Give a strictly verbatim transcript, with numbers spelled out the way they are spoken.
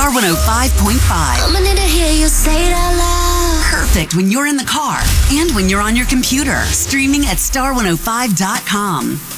Star one oh five point five. I'ma need to hear you say it out loud. Perfect when you're in the car and when you're on your computer. Streaming at star one oh five dot com.